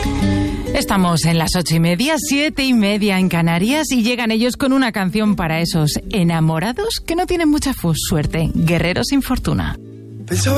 Estamos en las 8:30, 7:30 en Canarias y llegan ellos con una canción para esos enamorados que no tienen mucha suerte, Guerreros sin fortuna.